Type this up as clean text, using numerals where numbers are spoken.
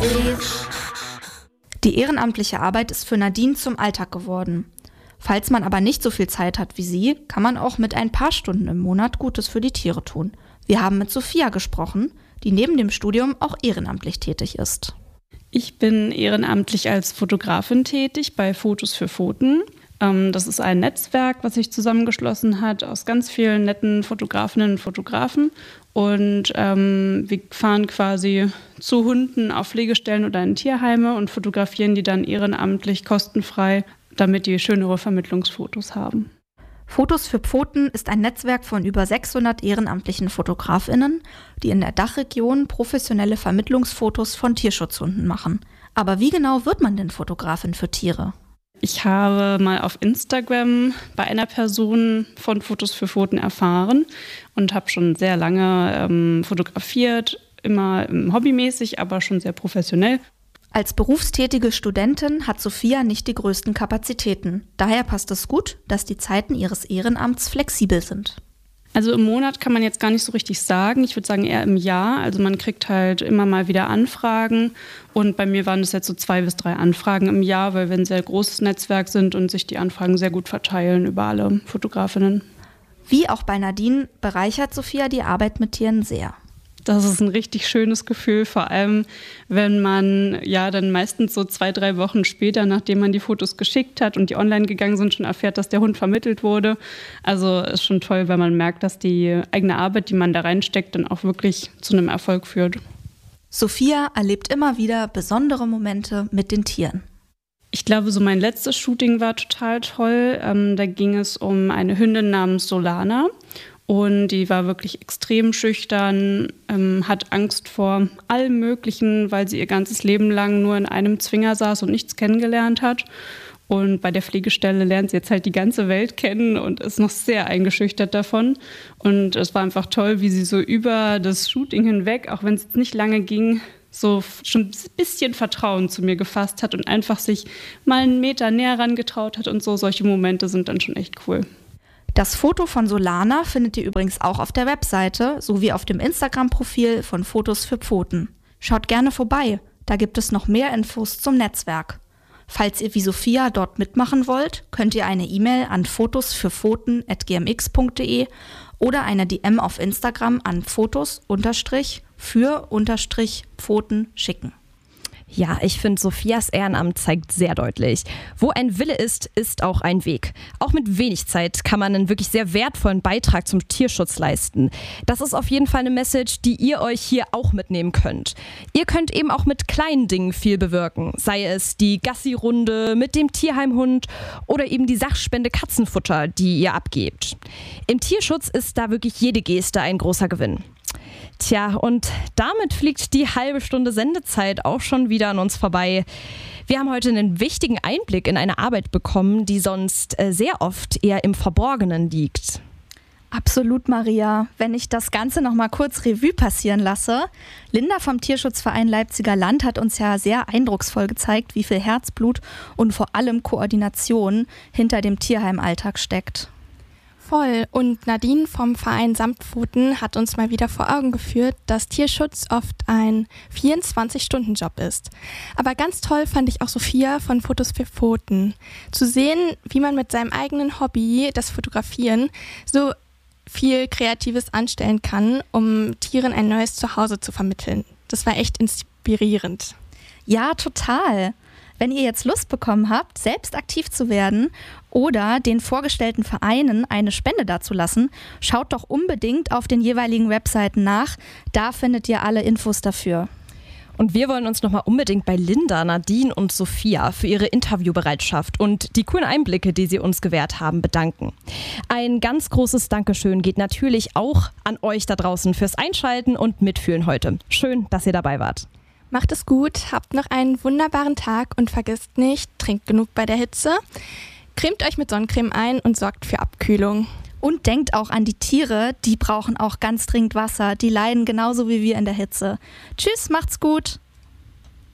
Die ehrenamtliche Arbeit ist für Nadine zum Alltag geworden. Falls man aber nicht so viel Zeit hat wie sie, kann man auch mit ein paar Stunden im Monat Gutes für die Tiere tun. Wir haben mit Sophia gesprochen, die neben dem Studium auch ehrenamtlich tätig ist. Ich bin ehrenamtlich als Fotografin tätig bei Fotos für Pfoten. Das ist ein Netzwerk, was sich zusammengeschlossen hat aus ganz vielen netten Fotografinnen und Fotografen. Und wir fahren quasi zu Hunden auf Pflegestellen oder in Tierheime und fotografieren die dann ehrenamtlich kostenfrei, damit die schönere Vermittlungsfotos haben. Fotos für Pfoten ist ein Netzwerk von über 600 ehrenamtlichen FotografInnen, die in der Dachregion professionelle Vermittlungsfotos von Tierschutzhunden machen. Aber wie genau wird man denn Fotografin für Tiere? Ich habe mal auf Instagram bei einer Person von Fotos für Pfoten erfahren und habe schon sehr lange fotografiert, immer hobbymäßig, aber schon sehr professionell. Als berufstätige Studentin hat Sophia nicht die größten Kapazitäten. Daher passt es gut, dass die Zeiten ihres Ehrenamts flexibel sind. Also im Monat kann man jetzt gar nicht so richtig sagen. Ich würde sagen eher im Jahr. Also man kriegt halt immer mal wieder Anfragen. Und bei mir waren es jetzt so 2 bis 3 Anfragen im Jahr, weil wir ein sehr großes Netzwerk sind und sich die Anfragen sehr gut verteilen über alle Fotografinnen. Wie auch bei Nadine bereichert Sophia die Arbeit mit Tieren sehr. Das ist ein richtig schönes Gefühl, vor allem wenn man ja dann meistens so 2, 3 Wochen später, nachdem man die Fotos geschickt hat und die online gegangen sind, schon erfährt, dass der Hund vermittelt wurde. Also ist schon toll, weil man merkt, dass die eigene Arbeit, die man da reinsteckt, dann auch wirklich zu einem Erfolg führt. Sophia erlebt immer wieder besondere Momente mit den Tieren. Ich glaube, so mein letztes Shooting war total toll. Da ging es um eine Hündin namens Solana. Und die war wirklich extrem schüchtern, hat Angst vor allem Möglichen, weil sie ihr ganzes Leben lang nur in einem Zwinger saß und nichts kennengelernt hat. Und bei der Pflegestelle lernt sie jetzt halt die ganze Welt kennen und ist noch sehr eingeschüchtert davon. Und es war einfach toll, wie sie so über das Shooting hinweg, auch wenn es nicht lange ging, so schon ein bisschen Vertrauen zu mir gefasst hat und einfach sich mal einen Meter näher rangetraut hat und so. Solche Momente sind dann schon echt cool. Das Foto von Solana findet ihr übrigens auch auf der Webseite sowie auf dem Instagram-Profil von Fotos für Pfoten. Schaut gerne vorbei, da gibt es noch mehr Infos zum Netzwerk. Falls ihr wie Sophia dort mitmachen wollt, könnt ihr eine E-Mail an fotosfürpfoten@gmx.de oder eine DM auf Instagram an fotos_für_Pfoten schicken. Ja, ich finde, Sophias Ehrenamt zeigt sehr deutlich, wo ein Wille ist, ist auch ein Weg. Auch mit wenig Zeit kann man einen wirklich sehr wertvollen Beitrag zum Tierschutz leisten. Das ist auf jeden Fall eine Message, die ihr euch hier auch mitnehmen könnt. Ihr könnt eben auch mit kleinen Dingen viel bewirken, sei es die Gassi-Runde mit dem Tierheimhund oder eben die Sachspende Katzenfutter, die ihr abgebt. Im Tierschutz ist da wirklich jede Geste ein großer Gewinn. Tja, und damit fliegt die halbe Stunde Sendezeit auch schon wieder an uns vorbei. Wir haben heute einen wichtigen Einblick in eine Arbeit bekommen, die sonst sehr oft eher im Verborgenen liegt. Absolut, Maria. Wenn ich das Ganze noch mal kurz Revue passieren lasse. Linda vom Tierschutzverein Leipziger Land hat uns ja sehr eindrucksvoll gezeigt, wie viel Herzblut und vor allem Koordination hinter dem Tierheimalltag steckt. Voll. Und Nadine vom Verein Samtpfoten hat uns mal wieder vor Augen geführt, dass Tierschutz oft ein 24-Stunden-Job ist. Aber ganz toll fand ich auch Sophia von Fotos für Pfoten. Zu sehen, wie man mit seinem eigenen Hobby, das Fotografieren, so viel Kreatives anstellen kann, um Tieren ein neues Zuhause zu vermitteln. Das war echt inspirierend. Ja, total. Wenn ihr jetzt Lust bekommen habt, selbst aktiv zu werden oder den vorgestellten Vereinen eine Spende dazulassen, schaut doch unbedingt auf den jeweiligen Webseiten nach. Da findet ihr alle Infos dafür. Und wir wollen uns nochmal unbedingt bei Linda, Nadine und Sophia für ihre Interviewbereitschaft und die coolen Einblicke, die sie uns gewährt haben, bedanken. Ein ganz großes Dankeschön geht natürlich auch an euch da draußen fürs Einschalten und Mitfühlen heute. Schön, dass ihr dabei wart. Macht es gut, habt noch einen wunderbaren Tag und vergesst nicht, trinkt genug bei der Hitze, cremt euch mit Sonnencreme ein und sorgt für Abkühlung. Und denkt auch an die Tiere, die brauchen auch ganz dringend Wasser, die leiden genauso wie wir in der Hitze. Tschüss, macht's gut!